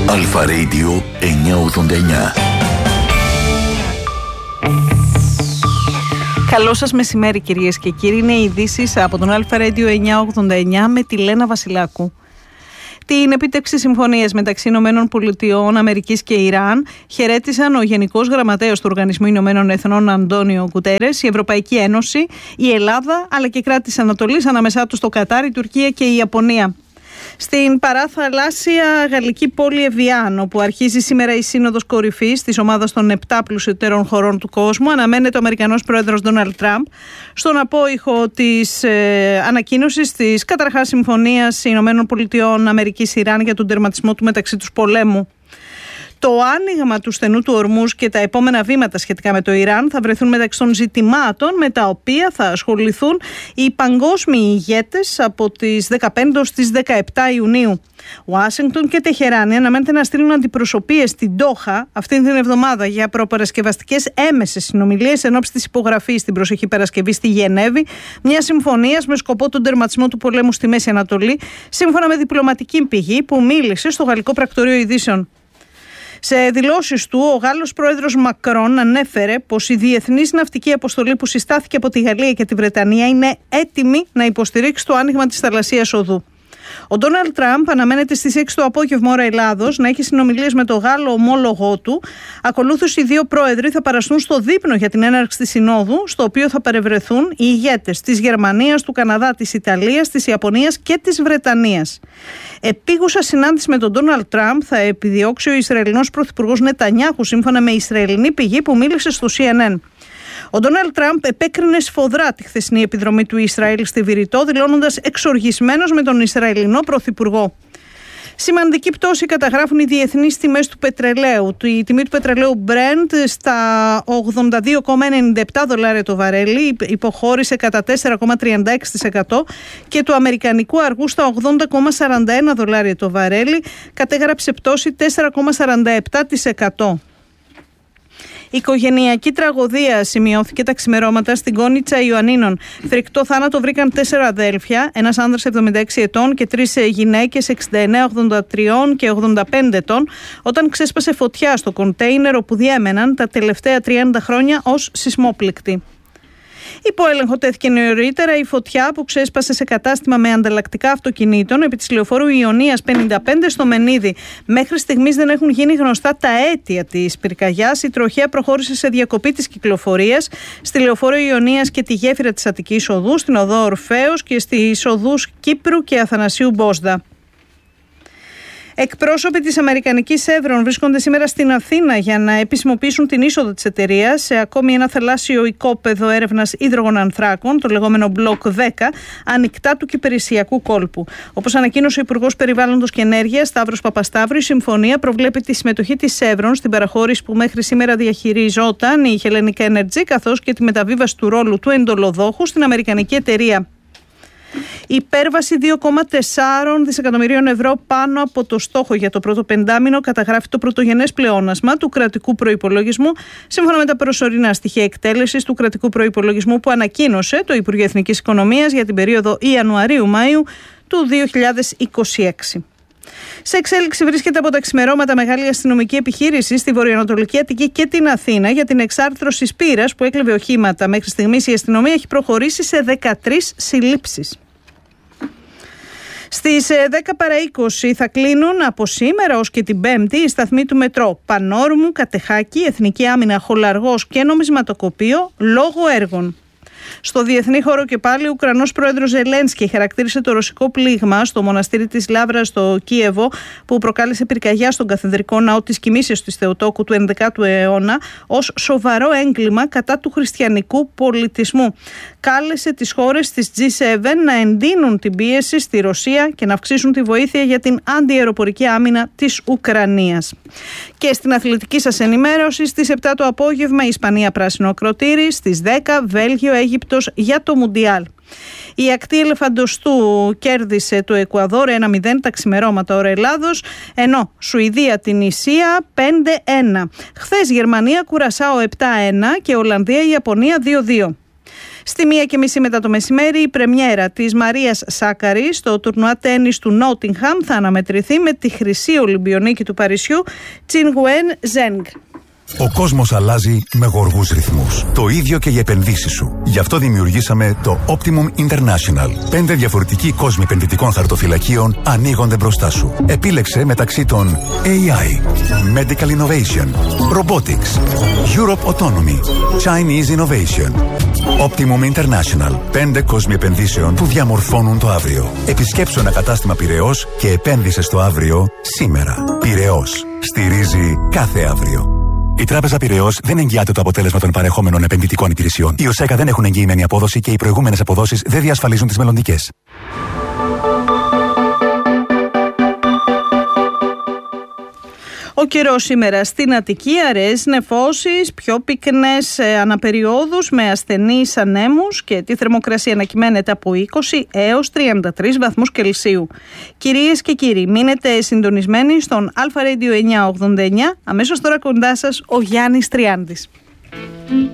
Αλφα Radio 989. Καλό σας μεσημέρι κυρίες και κύριοι. Είναι οι ειδήσεις από τον Αλφα Radio 989 με τη Λένα Βασιλάκου. Την επίτευξη συμφωνίας μεταξύ Ηνωμένων Πολιτειών, Αμερικής και Ιράν χαιρέτησαν ο Γενικός Γραμματέας του Οργανισμού Ηνωμένων Εθνών Αντώνιο Γκουτέρες, η Ευρωπαϊκή Ένωση, η Ελλάδα αλλά και κράτη της Ανατολής, ανάμεσά τους το Κατάρ, η Τουρκία και η Ιαπωνία. Στην παραθαλάσσια γαλλική πόλη Εβιάν, όπου αρχίζει σήμερα η Σύνοδος Κορυφής της ομάδας των 7 πλουσιότερων χωρών του κόσμου, αναμένεται ο Αμερικανός πρόεδρος Ντόναλντ Τραμπ στον απόϊχο της ανακοίνωσης της καταρχάς συμφωνίας Ηνωμένων Πολιτειών Αμερικής-Ιράν για τον τερματισμό του μεταξύ τους πολέμου. Το άνοιγμα του στενού του Ορμούζ και τα επόμενα βήματα σχετικά με το Ιράν θα βρεθούν μεταξύ των ζητημάτων με τα οποία θα ασχοληθούν οι παγκόσμιοι ηγέτες από τις 15 ως τις 17 Ιουνίου. Ουάσιγκτον και Τεχεράνη αναμένεται να στείλουν αντιπροσωπείες στην Ντόχα αυτήν την εβδομάδα για προπαρασκευαστικές έμεσες συνομιλίες εν ώψη της υπογραφής την προσεχή Παρασκευή στη Γενέβη μια συμφωνίας με σκοπό τον τερματισμό του πολέμου στη Μέση Ανατολή, σύμφωνα με διπλωματική πηγή που μίλησε στο Γαλλικό Πρακτορείο Ειδήσεων. Σε δηλώσεις του, ο Γάλλος πρόεδρος Μακρόν ανέφερε πως η διεθνής ναυτική αποστολή που συστάθηκε από τη Γαλλία και τη Βρετανία είναι έτοιμη να υποστηρίξει το άνοιγμα της θαλασσίας οδού. Ο Ντόναλντ Τραμπ αναμένεται στις 6 το απόγευμα ώρα Ελλάδος να έχει συνομιλίες με τον Γάλλο ομόλογό του. Ακολούθως οι δύο πρόεδροι θα παραστούν στο δείπνο για την έναρξη της Συνόδου, στο οποίο θα παρευρεθούν οι ηγέτες της Γερμανίας, του Καναδά, της Ιταλίας, της Ιαπωνίας και της Βρετανίας. Επίγουσα συνάντηση με τον Ντόναλντ Τραμπ θα επιδιώξει ο Ισραηλινός πρωθυπουργός Νετανιάχου, σύμφωνα με Ισραηλινή πηγή που μίλησε στο CNN. Ο Ντόναλντ Τραμπ επέκρινε σφοδρά τη χθεσινή επιδρομή του Ισραήλ στη Βηρητό, δηλώνοντας εξοργισμένος με τον Ισραηλινό πρωθυπουργό. Σημαντική πτώση καταγράφουν οι διεθνείς τιμές του πετρελαίου. Η τιμή του πετρελαίου Brent στα $82,97 το βαρέλι υποχώρησε κατά 4,36% και του αμερικανικού αργού στα $80,41 το βαρέλι κατέγραψε πτώση 4,47%. Οικογενειακή τραγωδία σημειώθηκε τα ξημερώματα στην Κόνιτσα Ιωαννίνων. Φρικτό θάνατο βρήκαν 4 αδέλφια, ένας άνδρας 76 ετών και 3 γυναίκες 69, 83 και 85 ετών, όταν ξέσπασε φωτιά στο κοντέινερ όπου διέμεναν τα τελευταία 30 χρόνια ως σεισμόπληκτοι. Υπό έλεγχο τέθηκε νωρίτερα η φωτιά που ξέσπασε σε κατάστημα με ανταλλακτικά αυτοκινήτων επί της λεωφόρου Ιωνίας 55 στο Μενίδη. Μέχρι στιγμής δεν έχουν γίνει γνωστά τα αίτια της πυρκαγιάς. Η τροχέα προχώρησε σε διακοπή της κυκλοφορίας στη λεωφόρο Ιωνίας και τη γέφυρα της Αττικής Οδού, στην οδό Ορφέως και στις οδούς Κύπρου και Αθανασίου Μπόσδα. Εκπρόσωποι της Αμερικανικής Εύρων βρίσκονται σήμερα στην Αθήνα για να επισημοποιήσουν την είσοδο της εταιρείας σε ακόμη ένα θαλάσσιο οικόπεδο έρευνας υδρογονανθράκων, το λεγόμενο Block 10, ανοιχτά του κυπερισιακού κόλπου. Όπως ανακοίνωσε ο Υπουργός Περιβάλλοντος και Ενέργειας Σταύρος Παπασταύρου, η συμφωνία προβλέπει τη συμμετοχή της Εύρων στην παραχώρηση που μέχρι σήμερα διαχειριζόταν η Hellenic Energy, καθώς και τη μεταβίβαση του ρόλου του εντολοδόχου στην Αμερικανική εταιρεία. Υπέρβαση 2,4 δισεκατομμυρίων ευρώ πάνω από το στόχο για το πρώτο πεντάμινο καταγράφει το πρωτογενές πλεόνασμα του κρατικού προϋπολογισμού, σύμφωνα με τα προσωρινά στοιχεία εκτέλεσης του κρατικού προϋπολογισμού που ανακοίνωσε το Υπουργείο Εθνικής Οικονομίας για την περίοδο Ιανουαρίου-Μάιου του 2026. Σε εξέλιξη βρίσκεται από τα ξημερώματα μεγάλη αστυνομική επιχείρηση στη βορειοανατολική Αττική και την Αθήνα για την εξάρθρωση σπήρας που έκλεβε οχήματα. Μέχρι στιγμής η αστυνομία έχει προχωρήσει σε 13 συλλήψεις. Στις 10 παρά 20 θα κλείνουν από σήμερα ως και την Πέμπτη οι σταθμοί του μετρό Πανόρμου, Κατεχάκη, Εθνική Άμυνα, Χολαργός και Νομισματοκοπείο λόγω έργων. Στο διεθνή χώρο και πάλι, ο Ουκρανός πρόεδρος Ζελένσκι χαρακτήρισε το ρωσικό πλήγμα στο μοναστήρι της Λάβρας στο Κίεβο, που προκάλεσε πυρκαγιά στον καθεδρικό ναό της Κοιμήσεως της Θεοτόκου του 11ου αιώνα, ως σοβαρό έγκλημα κατά του χριστιανικού πολιτισμού. Κάλεσε τις χώρες της G7 να εντείνουν την πίεση στη Ρωσία και να αυξήσουν τη βοήθεια για την αντιαεροπορική άμυνα της Ουκρανίας. Και στην αθλητική σας ενημέρωση, στις 7 το απόγευμα, η Ισπανία πράσινο ακροτήρι, στις 10 Βέλγιο, Αίγυπτος για το Μουντιάλ. Η ακτή ελεφαντοστού κέρδισε το Εκουαδόρ 1-0 τα ξημερώματα ώρα Ελλάδος, ενώ Σουηδία την Ισία 5-1. Χθες Γερμανία Κουρασάο 7-1 και Ολλανδία Ιαπωνία 2-2. Στη 1:30 μετά το μεσημέρι, η πρεμιέρα της Μαρίας Σάκαρη στο τουρνουά τένις του Νότιγχαμ θα αναμετρηθεί με τη χρυσή Ολυμπιονίκη του Παρισιού, Τσινγκουέν Ζένγκ. Ο κόσμος αλλάζει με γοργούς ρυθμούς. Το ίδιο και οι επενδύσεις σου. Γι' αυτό δημιουργήσαμε το Optimum International. 5 διαφορετικοί κόσμοι επενδυτικών χαρτοφυλακίων ανοίγονται μπροστά σου. Επίλεξε μεταξύ των AI, Medical Innovation, Robotics, Europe Autonomy, Chinese Innovation. Optimum International. 5 κόσμοι επενδύσεων που διαμορφώνουν το αύριο. Επισκέψου ένα κατάστημα Πειραιώς και επένδυσε στο αύριο σήμερα. Πειραιώς. Στηρίζει κάθε αύριο. Η Τράπεζα Πειραιώς δεν εγγυάται το αποτέλεσμα των παρεχόμενων επενδυτικών υπηρεσιών. Οι ΟΣΕΚΑ δεν έχουν εγγυημένη απόδοση και οι προηγούμενες αποδόσεις δεν διασφαλίζουν τις μελλοντικές. Ο καιρός σήμερα στην Αττική, αραιές νεφώσεις, πιο πυκνές αναπεριόδους με ασθενείς ανέμους και τη θερμοκρασία να κυμαίνεται από 20 έως 33 βαθμούς Κελσίου. Κυρίες και κύριοι, μείνετε συντονισμένοι στον Αλφα Radio 989. Αμέσως τώρα κοντά σας ο Γιάννης Τριάντης.